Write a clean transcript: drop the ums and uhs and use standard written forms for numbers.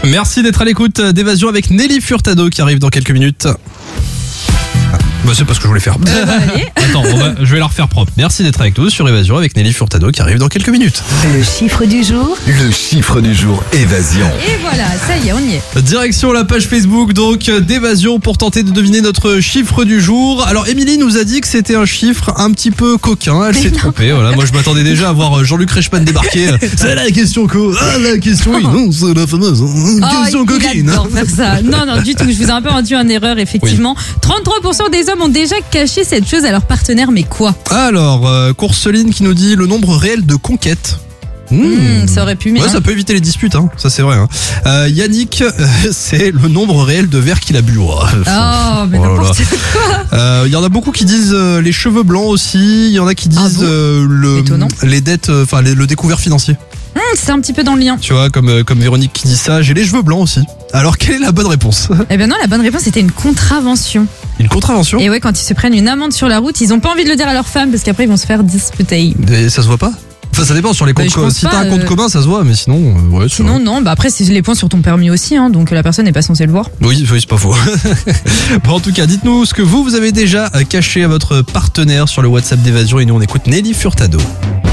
Merci d'être à l'écoute d'Évasion avec Nelly Furtado qui arrive dans quelques minutes. Bah c'est pas ce que je voulais faire. Allez. Attends, je vais la refaire propre. Merci d'être avec nous sur Évasion avec Nelly Furtado qui arrive dans quelques minutes. Le chiffre du jour. Le chiffre du jour, Évasion. Et voilà, ça y est, on y est. Direction la page Facebook donc d'Évasion pour tenter de deviner notre chiffre du jour. Alors Émilie nous a dit que c'était un chiffre un petit peu coquin, elle s'est trompée. Voilà, moi je m'attendais déjà à voir Jean-Luc Reichmann débarquer. C'est la question la question non, c'est la fameuse question coquine. Il adore faire ça. Non, du tout. Je vous ai un peu rendu en erreur, effectivement. Oui. 33% des hommes ont déjà caché cette chose à leur partenaire, mais quoi ? Alors, Courseline qui nous dit le nombre réel de conquêtes. Ça aurait pu, mais ouais, ça peut éviter les disputes, hein. Ça c'est vrai. Hein. Yannick, c'est le nombre réel de verres qu'il a bu. Mais n'importe quoi. Il y en a beaucoup qui disent les cheveux blancs aussi. Il y en a qui disent les dettes, enfin le découvert financier. C'est un petit peu dans le lien. Tu vois, comme Véronique qui dit ça, j'ai les cheveux blancs aussi. Alors, quelle est la bonne réponse ? Eh ben non, la bonne réponse c'était une contravention. Une contravention ? Et ouais, quand ils se prennent une amende sur la route, ils ont pas envie de le dire à leur femme parce qu'après ils vont se faire disputer. Et ça se voit pas ? Enfin, ça dépend sur les comptes communs. Si t'as un compte commun, ça se voit, mais sinon, ouais. Sinon, non. Bah après, c'est les points sur ton permis aussi, hein, donc la personne n'est pas censée le voir. Oui, c'est pas faux. Bon, en tout cas, dites-nous ce que vous avez déjà caché à votre partenaire sur le WhatsApp d'Évasion et nous on écoute Nelly Furtado.